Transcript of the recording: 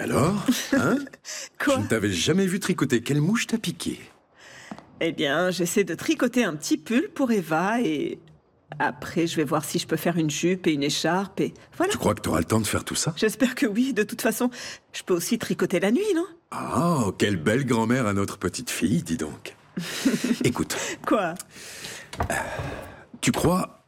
alors, hein? Quoi? Je ne t'avais jamais vu tricoter. Quelle mouche t'a piqué? Eh bien, j'essaie de tricoter un petit pull pour Eva et après, je vais voir si je peux faire une jupe et une écharpe et voilà. Tu crois que t'auras le temps de faire tout ça? J'espère que oui. De toute façon, je peux aussi tricoter la nuit, non? Ah, quelle belle grand-mère à notre petite fille, dis donc. Écoute, Quoi? tu crois